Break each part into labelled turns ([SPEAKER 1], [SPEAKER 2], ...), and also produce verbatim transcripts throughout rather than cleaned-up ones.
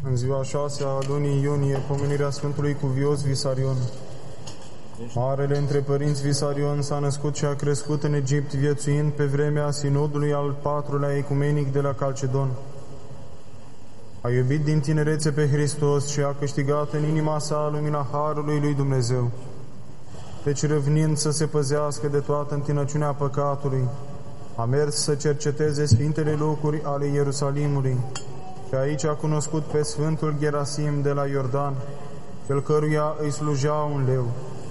[SPEAKER 1] În ziua șasea a lunii iunie, pomenirea Sfântului Cuvios Visarion. Marele între părinți Visarion s-a născut și a crescut în Egipt, viețuind pe vremea sinodului al patrulea ecumenic de la Calcedon. A iubit din tinerețe pe Hristos și a câștigat în inima sa lumina Harului lui Dumnezeu. Deci, râvnind să se păzească de toată întinăciunea păcatului, a mers să cerceteze sfintele locuri ale Ierusalimului și aici a cunoscut pe Sfântul Gerasim de la Iordan, cel căruia îi slujea un leu.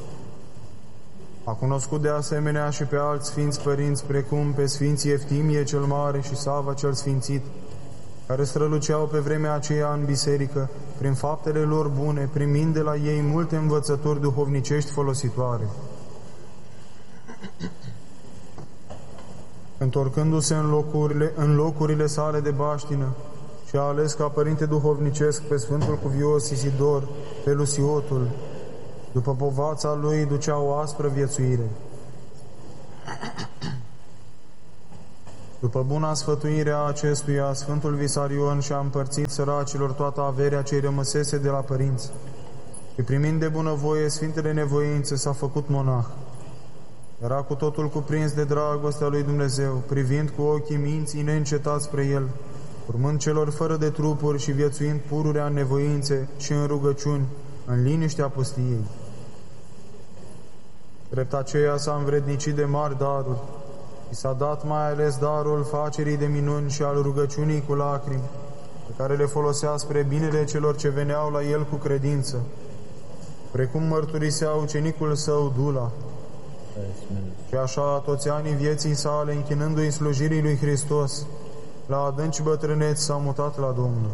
[SPEAKER 1] A cunoscut de asemenea și pe alți sfinți părinți, precum pe Sfinții Eftimie cel Mare și Sava cel Sfințit, care străluceau pe vremea aceea în biserică, prin faptele lor bune, primind de la ei multe învățături duhovnicești folositoare. Întorcându-se în locurile, în locurile sale de baștină, și a ales ca părinte duhovnicesc pe Sfântul Cuvios Isidor, pe Lusiotul. După povața lui ducea o aspră viețuire. După buna sfătuire a acestuia, Sfântul Visarion și-a împărțit săracilor toată averea ce-i rămăsese de la părinți și, primind de bunăvoie sfintele nevoințe, s-a făcut monah. Era cu totul cuprins de dragostea lui Dumnezeu, privind cu ochii minții neîncetați spre El, urmând celor fără de trupuri și viețuind pururea în nevoințe și în rugăciuni, în liniștea pustiei. Drept aceea s-a învrednicit de mari daruri. I s-a dat mai ales darul facerii de minuni și al rugăciunii cu lacrimi, pe care le folosea spre binele celor ce veneau la el cu credință, precum mărturisea ucenicul său Dula. Și așa toți anii vieții sale, închinându-i slujirii lui Hristos, la adânci bătrâneți s-a mutat la Domnul.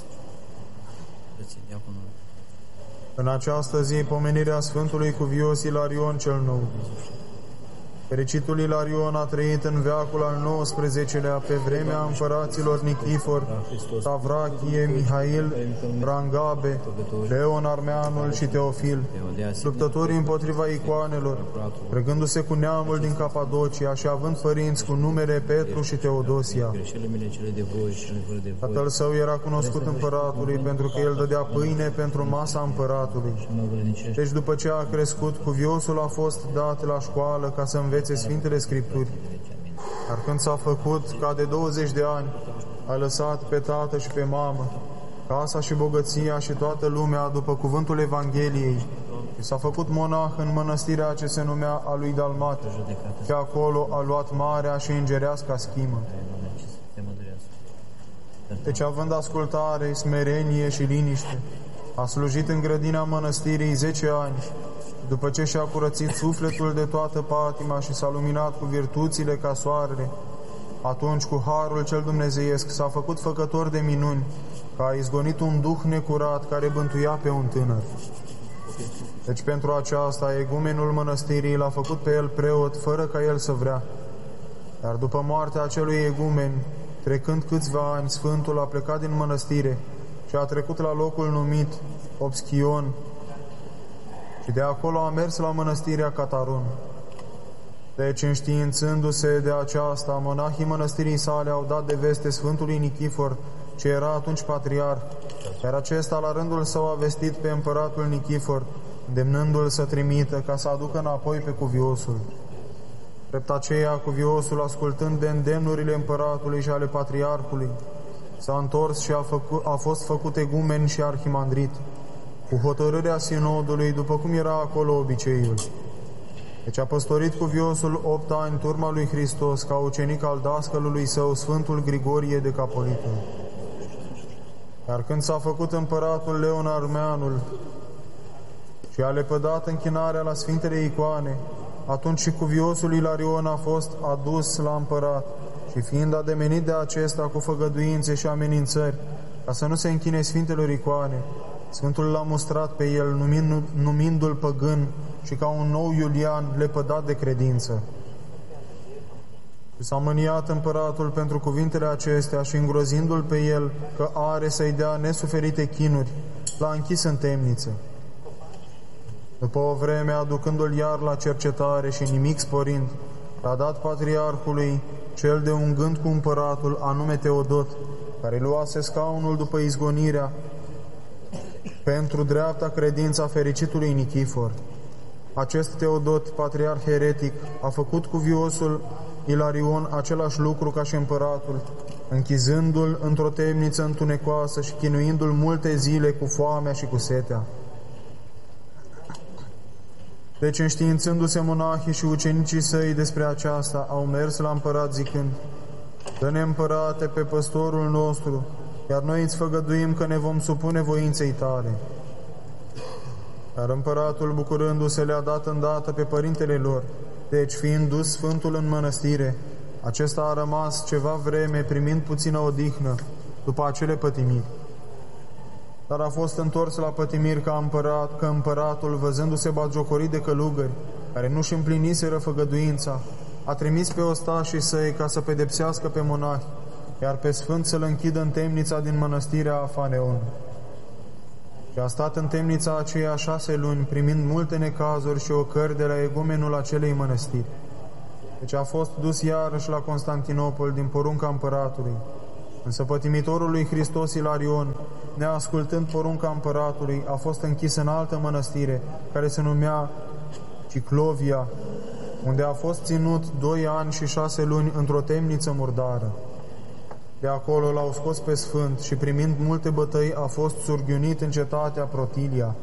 [SPEAKER 1] În această zi, pomenirea Sfântului Cuvios Ilarion cel Nou. Fericitul Ilarion a trăit în veacul al nouăsprezecelea, pe vremea împăraților Nichifor, Tavrachie, Mihail, Rangabe, Leon Armeanul și Teofil, luptătorii împotriva icoanelor, pregându-se cu neamul din Capadocia și având părinți cu numere Petru și Teodosia. Tatăl său era cunoscut împăratului pentru că el dădea pâine pentru masa împăratului. Deci, după ce a crescut, Cuviosul a fost dat la școală ca să învețe Sfintele Scripturi. Dar când s-a făcut ca de douăzeci de ani, a lăsat pe tată și pe mamă, casa și bogăția și toată lumea după cuvântul Evangheliei și s-a făcut monah în mănăstirea ce se numea a lui Dalmat și acolo a luat marea și îngerească schimă. Deci, având ascultare, smerenie și liniște, a slujit în grădina mănăstirii zece ani. După ce și-a curățit sufletul de toată patima și s-a luminat cu virtuțile ca soarele, atunci, cu harul cel dumnezeiesc, s-a făcut făcător de minuni, că a izgonit un duh necurat care bântuia pe un tânăr. Deci, pentru aceasta, egumenul mănăstirii l-a făcut pe el preot, fără ca el să vrea. Dar după moartea acelui egumen, trecând câțiva ani, Sfântul a plecat din mănăstire și a trecut la locul numit Obschion, și de acolo a mers la mănăstirea Cataron. Deci, înștiințându-se de aceasta, monahii mănăstirii sale au dat de veste Sfântului Nichifor, ce era atunci patriarh, iar acesta la rândul său a vestit pe împăratul Nichifor, îndemnându-l să trimită ca să aducă înapoi pe Cuviosul. Drept aceea, Cuviosul, ascultând de îndemnurile împăratului și ale patriarhului, s-a întors și a, făcut, a fost făcut egumen și arhimandrit, cu hotărârea sinodului, după cum era acolo obiceiul. Deci a păstorit Cuviosul opt ani turma lui Hristos ca ucenic al dascălului său, Sfântul Grigorie de Capolitul. Iar când s-a făcut împăratul Leon Armeanul și a lepădat închinarea la Sfintele Icoane, atunci și Cuviosul Ilarion a fost adus la împărat și, fiind ademenit de acesta cu făgăduințe și amenințări, ca să nu se închine Sfintelor Icoane, Sfântul l-a mustrat pe el, numindu- numindu-l păgân și ca un nou Iulian lepădat de credință. Și s-a mâniat împăratul pentru cuvintele acestea și, îngrozindu-l pe el că are să-i dea nesuferite chinuri, l-a închis în temniță. După o vreme, aducându-l iar la cercetare și nimic sporind, l-a dat patriarhului cel de un gând cu împăratul, anume Teodot, care luase scaunul după izgonirea, pentru dreapta credința fericitului Nichifor. Acest Teodot, patriarh heretic, a făcut cu viosul Ilarion același lucru ca și împăratul, închizându-l într-o temniță întunecoasă și chinuindu-l multe zile cu foamea și cu setea. Deci, înștiințându-se monahii și ucenicii săi despre aceasta, au mers la împărat zicând: Dă-ne, împărate, pe păstorul nostru, iar noi îți făgăduim că ne vom supune voinței tale. Dar împăratul, bucurându-se, le-a dat îndată pe părintele lor. Deci, fiind dus Sfântul în mănăstire, acesta a rămas ceva vreme primind puțină odihnă după acele pătimiri. Dar a fost întors la pătimiri ca împărat, că împăratul, văzându-se batjocorit de călugări, care nu-și împliniseră făgăduința, a trimis pe ostașii săi ca să pedepsească pe monahi, iar pe sfânt să-l închidă în temnița din mănăstirea Afaneon. Și a stat în temnița aceea șase luni, primind multe necazuri și ocări de la egumenul acelei mănăstiri. Deci a fost dus iarăși la Constantinopol din porunca împăratului. Însă pătimitorul lui Hristos Ilarion, neascultând porunca împăratului, a fost închis în altă mănăstire, care se numea Ciclovia, unde a fost ținut doi ani și șase luni într-o temniță murdară. De acolo l-au scos pe sfânt și, primind multe bătăi, a fost surghiunit în cetatea Protilia.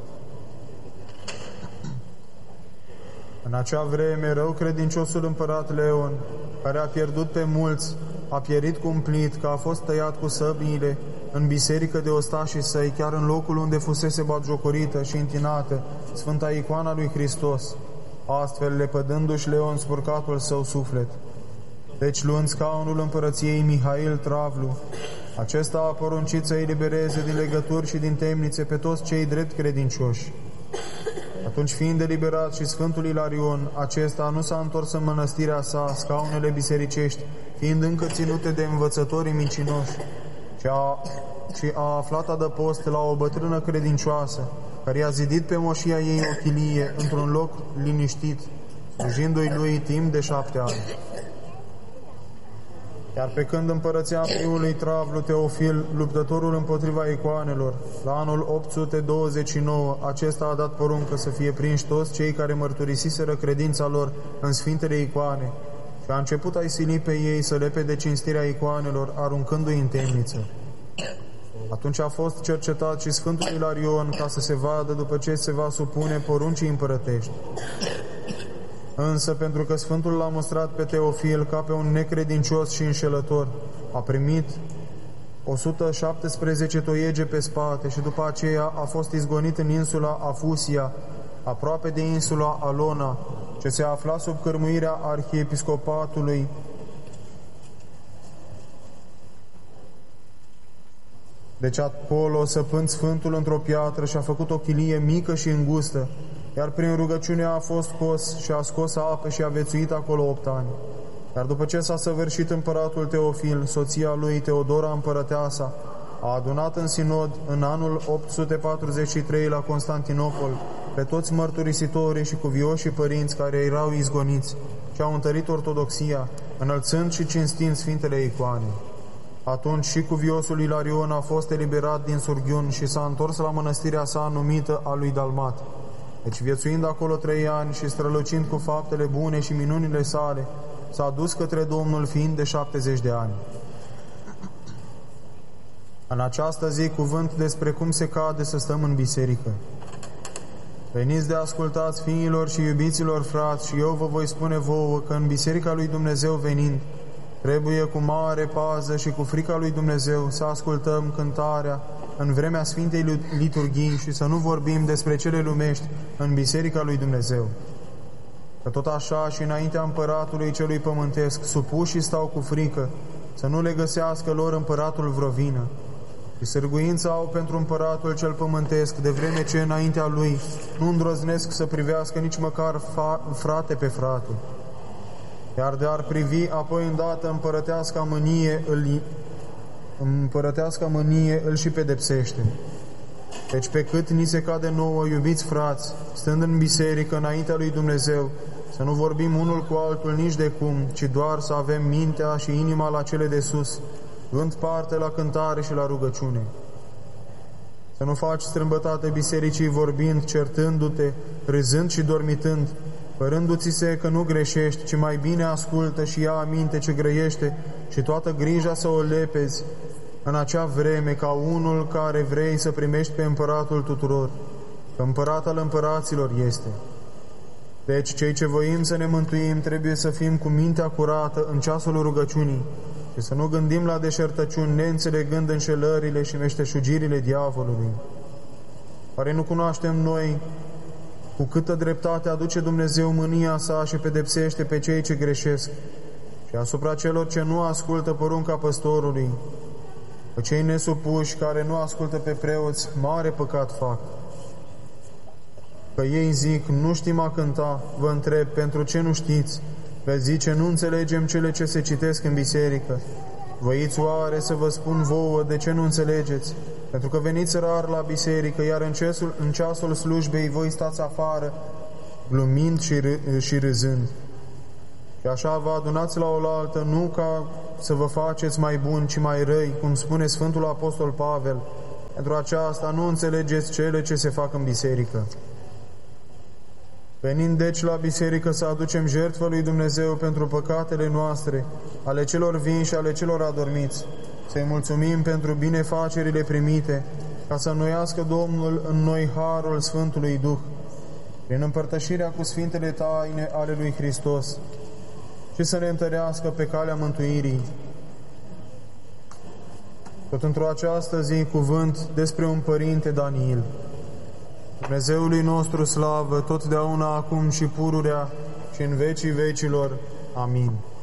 [SPEAKER 1] În acea vreme, rău credinciosul împărat Leon, care a pierdut pe mulți, a pierit cumplit, că a fost tăiat cu săbiile în biserică de ostașii săi, chiar în locul unde fusese batjocorită și întinată Sfânta Icoana lui Hristos, astfel lepădându-și Leon spurcatul său suflet. Deci, luând scaunul împărăției Mihail Travlu, acesta a poruncit să elibereze din legături și din temnițe pe toți cei drept credincioși. Atunci, fiind eliberat și Sfântul Ilarion, acesta nu s-a întors în mănăstirea sa, scaunele bisericești, fiind încă ținute de învățătorii mincinoși, ci a, ci a aflat adăpost la o bătrână credincioasă, care i-a zidit pe moșia ei o chilie într-un loc liniștit, slujindu-i lui timp de șapte ani. Iar pe când împărățea fiului Travlu Teofil, luptătorul împotriva icoanelor, la anul opt sute douăzeci și nouă, acesta a dat poruncă să fie prinși toți cei care mărturisiseră credința lor în sfintele icoane și a început a-i sili pe ei să lepede cinstirea icoanelor, aruncându-i în temniță. Atunci a fost cercetat și Sfântul Ilarion ca să se vadă după ce se va supune poruncii împărătești. Însă, pentru că Sfântul l-a mostrat pe Teofil ca pe un necredincios și înșelător, a primit o sută șaptesprezece toiege pe spate și după aceea a fost izgonit în insula Afusia, aproape de insula Alona, ce se afla sub cârmuirea arhiepiscopatului Deci acolo, săpând Sfântul într-o piatră, și-a făcut o chilie mică și îngustă, iar prin rugăciune a fost scos și a scos apă și a vețuit acolo opt ani. Iar după ce s-a săvârșit împăratul Teofil, soția lui Teodora împărăteasa a adunat în sinod în anul opt sute patruzeci și trei la Constantinopol pe toți mărturisitorii și cuvioșii părinți care erau izgoniți și au întărit ortodoxia, înălțând și cinstind Sfintele Icoane. Atunci și cuviosul Ilarion a fost eliberat din surghiun și s-a întors la mănăstirea sa numită a lui Dalmat. Deci, viețuind acolo trei ani și strălucind cu faptele bune și minunile sale, s-a dus către Domnul fiind de șaptezeci de ani. În această zi, cuvânt despre cum se cade să stăm în biserică. Veniți de ascultați, fiilor și iubiților frați, și eu vă voi spune vouă că în biserica lui Dumnezeu venind, trebuie cu mare pază și cu frica lui Dumnezeu să ascultăm cântarea în vremea Sfintei Liturghii și să nu vorbim despre cele lumești în biserica lui Dumnezeu. Că tot așa și înaintea împăratului celui pământesc, supușii stau cu frică, să nu le găsească lor împăratul vreo vină. Și sârguința au pentru împăratul cel pământesc, de vreme ce înaintea lui nu îndrăznesc să privească nici măcar frate pe frate. Iar de ar privi apoi îndată împărătească mânie, îl, împărătească mânie îl și pedepsește. Deci pe cât ni se cade nouă, iubiți frați, stând în biserică înaintea lui Dumnezeu, să nu vorbim unul cu altul nici de cum, ci doar să avem mintea și inima la cele de sus, luând parte la cântare și la rugăciune. Să nu faci strâmbătate bisericii vorbind, certându-te, râzând și dormitând, părându-ți se că nu greșești, ci mai bine ascultă și ia aminte ce grăiește și toată grija să o lepezi în acea vreme ca unul care vrei să primești pe împăratul tuturor, că împărat al împăraților este. Deci, cei ce voim să ne mântuim trebuie să fim cu mintea curată în ceasul rugăciunii și să nu gândim la deșertăciuni, neînțelegând înșelările și meșteșugirile diavolului. Oare nu cunoaștem noi cu câtă dreptate aduce Dumnezeu mânia sa și pedepsește pe cei ce greșesc și asupra celor ce nu ascultă porunca păstorului, că cei nesupuși care nu ascultă pe preoți mare păcat fac? Că ei zic, nu știm a cânta, vă întreb, pentru ce nu știți? Veți zice, nu înțelegem cele ce se citesc în biserică. Voiți oare să vă spun vouă de ce nu înțelegeți? Pentru că veniți rar la biserică, iar în ceasul, în ceasul slujbei voi stați afară, glumind și, râ, și râzând. Și așa vă adunați la oaltă, nu ca să vă faceți mai buni, ci mai răi, cum spune Sfântul Apostol Pavel. Pentru aceasta nu înțelegeți cele ce se fac în biserică. Venind deci la biserică să aducem jertfă lui Dumnezeu pentru păcatele noastre, ale celor vii și ale celor adormiți, să-i mulțumim pentru binefacerile primite, ca să înnoiască Domnul în noi harul Sfântului Duh, prin împărtășirea cu Sfintele taine ale lui Hristos, și să ne întărească pe calea mântuirii. Tot într-o această zi cuvânt despre un părinte Daniel. Dumnezeului nostru slavă, totdeauna, acum și pururea și în vecii vecilor. Amin.